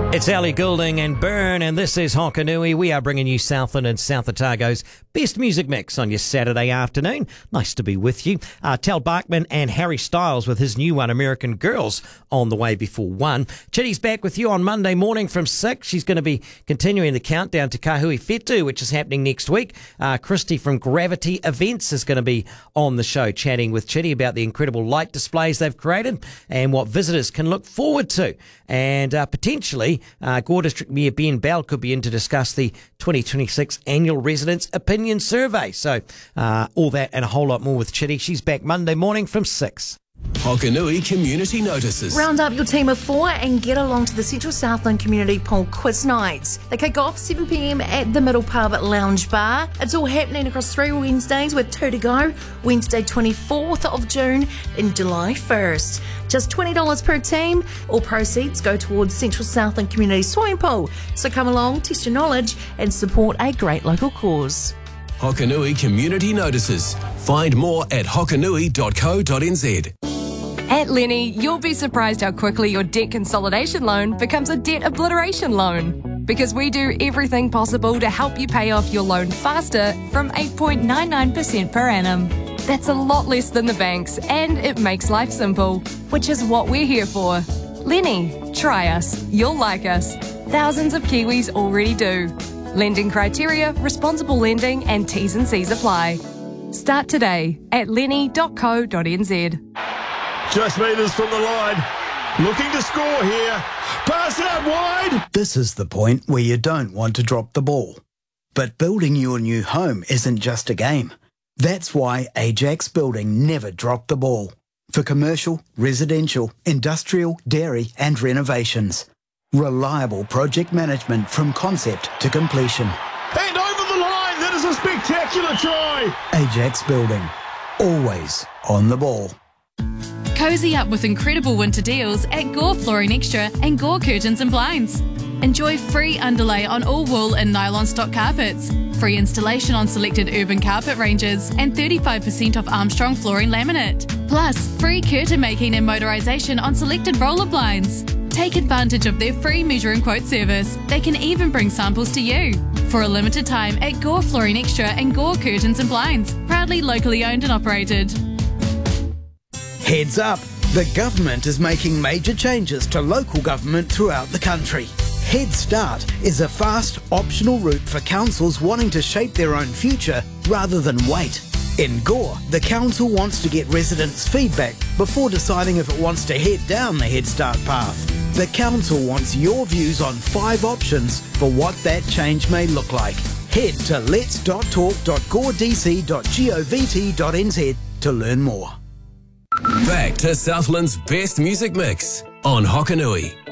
It's Ellie Goulding and Burn, and this is Hokanui. We are bringing you Southland and South Otago's best music mix on your Saturday afternoon. Nice to be with you. Tal Bachman and Harry Styles with his new one, American Girls, on the way before 1. Chitty's back with you on Monday morning from 6. She's going to be continuing the countdown to Kahui Whetū, which is happening next week. Christy from Gravity Events is going to be on the show chatting with Chitty about the incredible light displays they've created and what visitors can look forward to. And potentially, Gore District Mayor Ben Bell could be in to discuss the 2026 Annual Residents Opinion Survey. So all that and a whole lot more with Chitty. She's back Monday morning from 6. Hokanui Community Notices. Round up your team of 4 and get along to the Central Southland Community Pool Quiz Nights. They kick off 7 p.m. at the Middle Pub Lounge Bar. It's all happening across 3 Wednesdays with 2 to go. Wednesday 24th of June and July 1st. Just $20 per team. All proceeds go towards Central Southland Community Swimming Pool. So come along, test your knowledge and support a great local cause. Hokanui Community Notices. Find more at hokanui.co.nz. At Lenny, you'll be surprised how quickly your debt consolidation loan becomes a debt obliteration loan. Because we do everything possible to help you pay off your loan faster from 8.99% per annum. That's a lot less than the banks, and it makes life simple, which is what we're here for. Lenny, try us. You'll like us. Thousands of Kiwis already do. Lending criteria, responsible lending, and T's and C's apply. Start today at lenny.co.nz. Just metres from the line. Looking to score here. Pass it out wide. This is the point where you don't want to drop the ball. But building your new home isn't just a game. That's why Ajax Building never dropped the ball. For commercial, residential, industrial, dairy and renovations. Reliable project management from concept to completion. And over the line. That is a spectacular try. Ajax Building. Always on the ball. Cozy up with incredible winter deals at Gore Flooring Extra and Gore Curtains and Blinds. Enjoy free underlay on all wool and nylon stock carpets, free installation on selected urban carpet ranges, and 35% off Armstrong flooring laminate. Plus, free curtain making and motorisation on selected roller blinds. Take advantage of their free measure and quote service. They can even bring samples to you. For a limited time at Gore Flooring Extra and Gore Curtains and Blinds, proudly locally owned and operated. Heads up, the government is making major changes to local government throughout the country. Head Start is a fast, optional route for councils wanting to shape their own future rather than wait. In Gore, the council wants to get residents' feedback before deciding if it wants to head down the Head Start path. The council wants your views on 5 options for what that change may look like. Head to lets.talk.goredc.govt.nz to learn more. Back to Southland's best music mix on Hokanui.